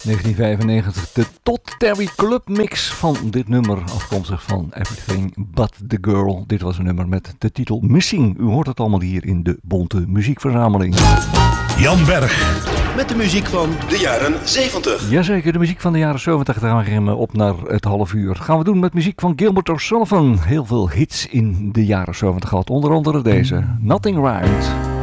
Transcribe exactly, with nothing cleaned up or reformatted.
negentien vijfennegentig, de Todd Terry Club mix van dit nummer, afkomstig van Everything But The Girl. Dit was een nummer met de titel Missing. U hoort het allemaal hier in de Bonte Muziekverzameling. Jan Berg. Met de muziek van de jaren zeventig. Jazeker, de muziek van de jaren zeventig. Daar gaan we op naar het half uur. Gaan we doen met muziek van Gilbert O'Sullivan. Heel veel hits in de jaren zeventig gehad. Onder andere deze, Nothing Right.